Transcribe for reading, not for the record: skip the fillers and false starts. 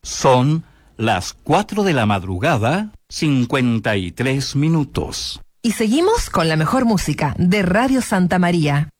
Son las 4 de la madrugada, 53 minutos. Y seguimos con la mejor música de Radio Santa María.